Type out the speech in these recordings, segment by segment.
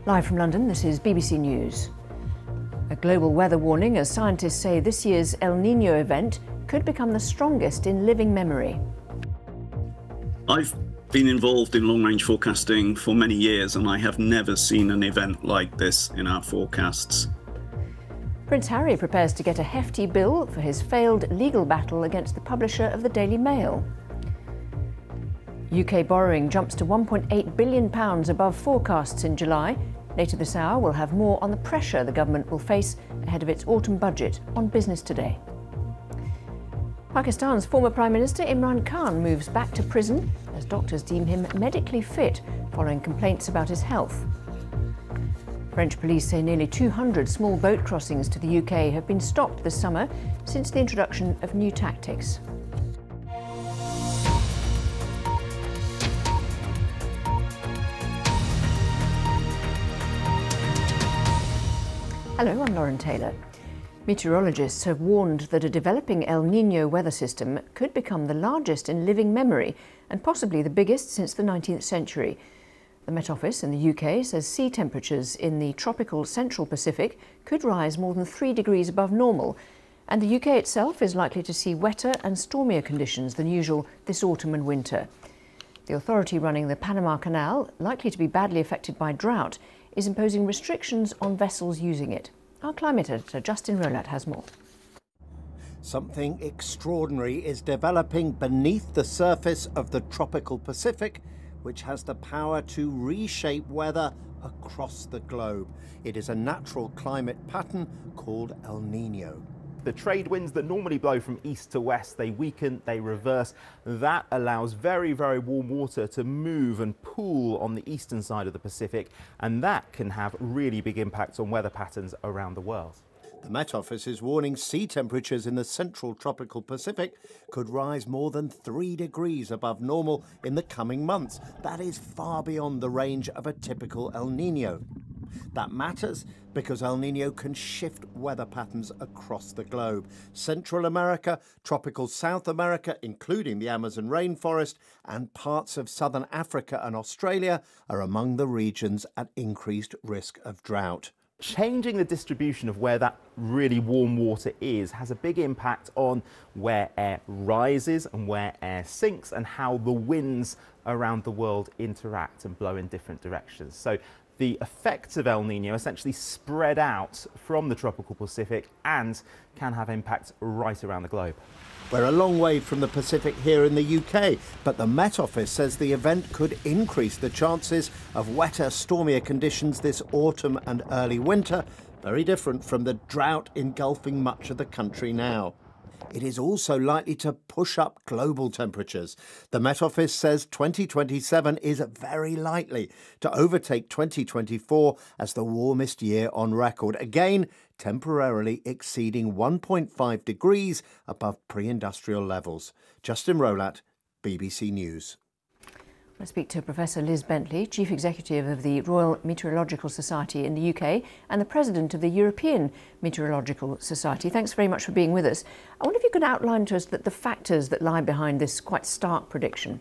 Live from London, this is BBC News. A global weather warning as scientists say this year's El Niño event could become the strongest in living memory. I've been involved in long-range forecasting for many years and I have never seen an event like this in our forecasts. Prince Harry prepares to get a hefty bill for his failed legal battle against the publisher of the Daily Mail. UK borrowing jumps to £1.8 billion above forecasts in July. Later this hour, we'll have more on the pressure the government will face ahead of its autumn budget on Business Today. Pakistan's former Prime Minister Imran Khan moves back to prison as doctors deem him medically fit following complaints about his health. French police say nearly 200 small boat crossings to the UK have been stopped this summer since the introduction of new tactics. Hello, I'm Lauren Taylor. Meteorologists have warned that a developing El Niño weather system could become the largest in living memory and possibly the biggest since the 19th century. The Met Office in the UK says sea temperatures in the tropical Central Pacific could rise more than 3 degrees above normal, and the UK itself is likely to see wetter and stormier conditions than usual this autumn and winter. The authority running the Panama Canal, likely to be badly affected by drought, is imposing restrictions on vessels using it. Our climate editor Justin Rolat has more. Something extraordinary is developing beneath the surface of the tropical Pacific, which has the power to reshape weather across the globe. It is a natural climate pattern called El Niño. The trade winds that normally blow from east to west, they weaken, they reverse. That allows very, very warm water to move and pool on the eastern side of the Pacific, and that can have really big impacts on weather patterns around the world. The Met Office is warning sea temperatures in the central tropical Pacific could rise more than 3 degrees above normal in the coming months. That is far beyond the range of a typical El Niño. That matters because El Niño can shift weather patterns across the globe. Central America, tropical South America, including the Amazon rainforest, and parts of southern Africa and Australia are among the regions at increased risk of drought. Changing the distribution of where that really warm water is has a big impact on where air rises and where air sinks and how the winds around the world interact and blow in different directions. So the effects of El Niño essentially spread out from the tropical Pacific and can have impacts right around the globe. We're a long way from the Pacific here in the UK, but the Met Office says the event could increase the chances of wetter, stormier conditions this autumn and early winter, very different from the drought engulfing much of the country now. It is also likely to push up global temperatures. The Met Office says 2027 is very likely to overtake 2024 as the warmest year on record, again temporarily exceeding 1.5 degrees above pre-industrial levels. Justin Rolat, BBC News. I speak to Professor Liz Bentley, Chief Executive of the Royal Meteorological Society in the UK and the President of the European Meteorological Society. Thanks very much for being with us. I wonder if you could outline to us the factors that lie behind this quite stark prediction.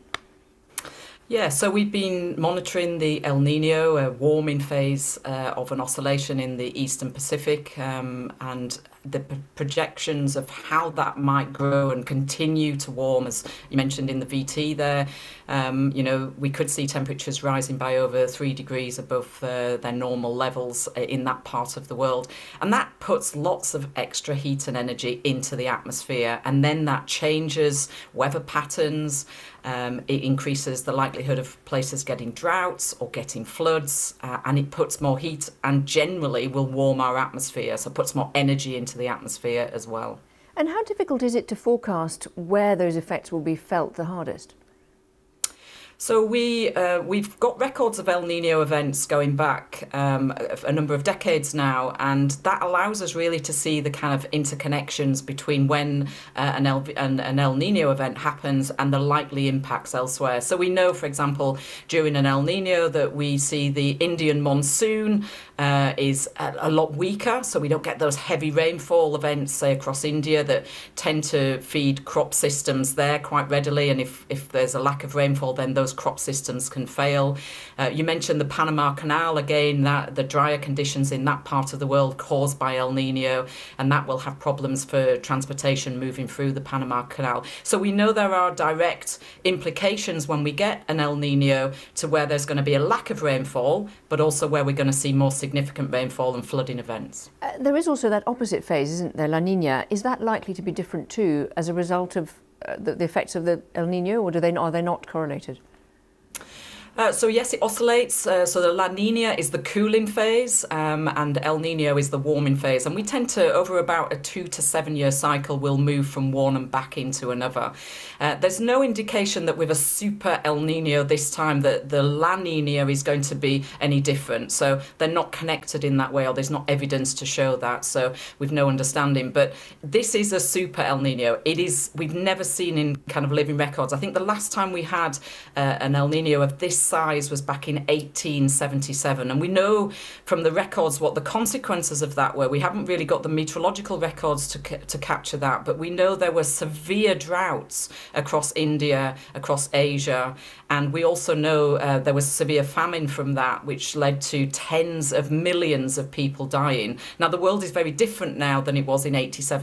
Yeah, so we've been monitoring the El Niño, a warming phase of an oscillation in the eastern Pacific, and the projections of how that might grow and continue to warm, as you mentioned in the VT there. You know, we could see temperatures rising by over 3 degrees above their normal levels in that part of the world. And that puts lots of extra heat and energy into the atmosphere. And then that changes weather patterns. It increases the likelihood of places getting droughts or getting floods, and it puts more heat and generally will warm our atmosphere, so it puts more energy into the atmosphere as well. And how difficult is it to forecast where those effects will be felt the hardest? So we've got records of El Niño events going back a number of decades now, and that allows us really to see the kind of interconnections between when an El Niño event happens and the likely impacts elsewhere. So we know, for example, during an El Niño that we see the Indian monsoon is a lot weaker, so we don't get those heavy rainfall events, say, across India that tend to feed crop systems there quite readily, and if there's a lack of rainfall, then those those crop systems can fail. You mentioned the Panama Canal again, that the drier conditions in that part of the world caused by El Nino, and that will have problems for transportation moving through the Panama Canal. So we know there are direct implications when we get an El Nino to where there's going to be a lack of rainfall, but also where we're going to see more significant rainfall and flooding events. There is also that opposite phase, isn't there, La Nina? Is that likely to be different too as a result of the effects of the El Nino, or are they not correlated? So yes, it oscillates. So the La Nina is the cooling phase, and El Nino is the warming phase. And we tend to, over about a 2 to 7 year cycle, we'll move from one and back into another. There's no indication that with a super El Nino this time that the La Nina is going to be any different. So they're not connected in that way, or there's not evidence to show that. So we've no understanding. But this is a super El Nino. It is, we've never seen in kind of living records. I think the last time we had an El Nino of this size was back in 1877, and we know from the records what the consequences of that were. We haven't really got the meteorological records to capture that, but we know there were severe droughts across India, across Asia, and we also know there was severe famine from that, which led to tens of millions of people dying. Now the world is very different now than it was in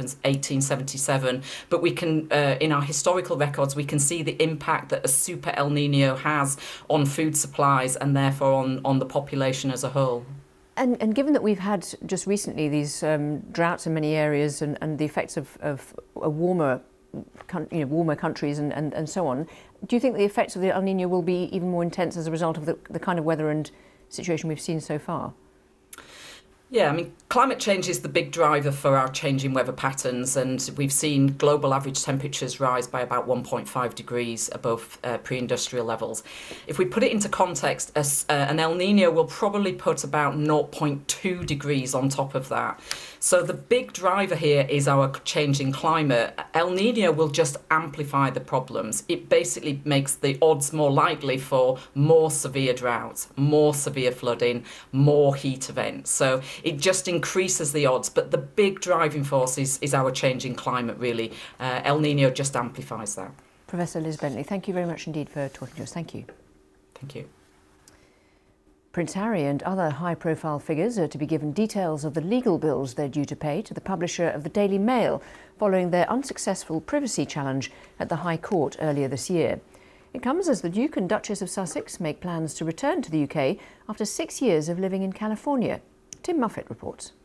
1877, but we can in our historical records we can see the impact that a super El Nino has on food supplies and therefore on the population as a whole. And given that we've had just recently these droughts in many areas and the effects of a warmer countries and so on, do you think the effects of the El Nino will be even more intense as a result of the kind of weather and situation we've seen so far? Yeah, I mean, climate change is the big driver for our changing weather patterns, and we've seen global average temperatures rise by about 1.5 degrees above pre-industrial levels. If we put it into context, an El Nino will probably put about 0.2 degrees on top of that. So the big driver here is our changing climate. El Nino will just amplify the problems. It basically makes the odds more likely for more severe droughts, more severe flooding, more heat events. So it just increases the odds, but the big driving force is our changing climate, really. El Nino just amplifies that. Professor Liz Bentley, thank you very much indeed for talking to us. Thank you. Thank you. Prince Harry and other high-profile figures are to be given details of the legal bills they're due to pay to the publisher of the Daily Mail following their unsuccessful privacy challenge at the High Court earlier this year. It comes as the Duke and Duchess of Sussex make plans to return to the UK after 6 years of living in California. Tim Muffet reports.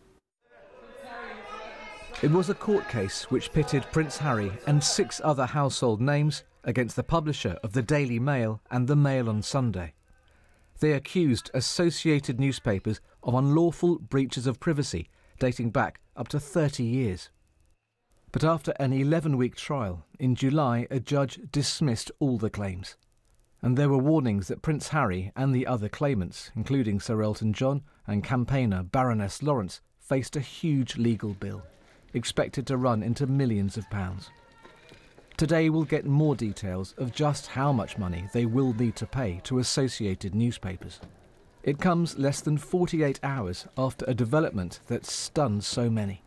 It was a court case which pitted Prince Harry and 6 other household names against the publisher of the Daily Mail and the Mail on Sunday. They accused associated newspapers of unlawful breaches of privacy dating back up to 30 years. But after an 11-week trial, in July a judge dismissed all the claims. And there were warnings that Prince Harry and the other claimants, including Sir Elton John and campaigner Baroness Lawrence, faced a huge legal bill, expected to run into millions of pounds. Today we'll get more details of just how much money they will need to pay to associated newspapers. It comes less than 48 hours after a development that stunned so many.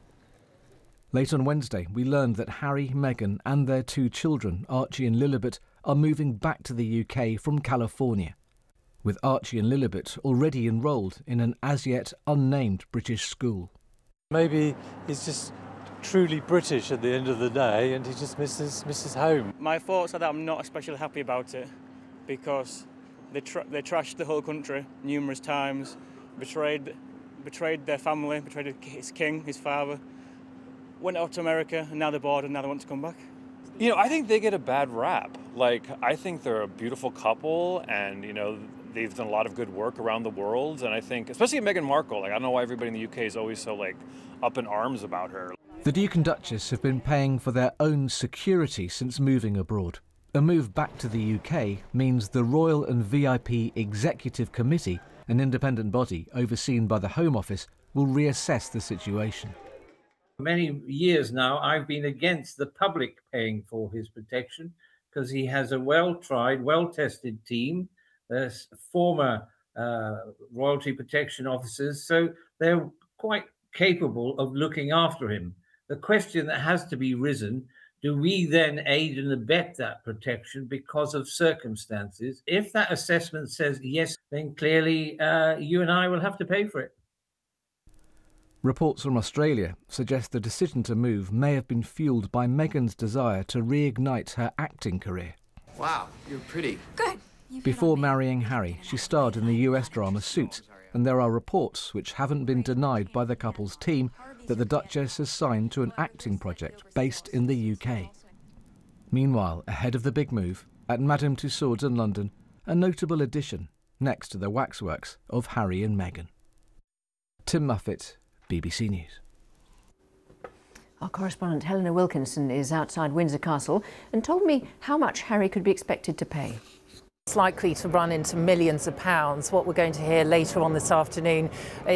Late on Wednesday, we learned that Harry, Meghan and their 2 children, Archie and Lilibet, are moving back to the UK from California, with Archie and Lilibet already enrolled in an as-yet unnamed British school. Maybe he's just truly British at the end of the day and he just misses home. My thoughts are that I'm not especially happy about it because they trashed the whole country numerous times, betrayed their family, betrayed his king, his father, went out to America and now they're bored and now they want to come back. You know, I think they get a bad rap. Like, I think they're a beautiful couple and, you know, they've done a lot of good work around the world. And I think, especially Meghan Markle, like, I don't know why everybody in the UK is always so, like, up in arms about her. The Duke and Duchess have been paying for their own security since moving abroad. A move back to the UK means the Royal and VIP Executive Committee, an independent body overseen by the Home Office, will reassess the situation. For many years now, I've been against the public paying for his protection because he has a well-tried, well-tested team. There's former royalty protection officers, so they're quite capable of looking after him. The question that has to be risen, Do we then aid and abet that protection because of circumstances? If that assessment says yes, then clearly you and I will have to pay for it. Reports from Australia suggest the decision to move may have been fuelled by Meghan's desire to reignite her acting career. Wow, you're pretty. Good. Before marrying Harry, she starred in the US drama Suits, and there are reports, which haven't been denied by the couple's team, that the Duchess has signed to an acting project based in the UK. Meanwhile, ahead of the big move, at Madame Tussauds in London, a notable addition next to the waxworks of Harry and Meghan. Tim Muffet, BBC News. Our correspondent Helena Wilkinson is outside Windsor Castle and told me how much Harry could be expected to pay. It's likely to run into millions of pounds. What we're going to hear later on this afternoon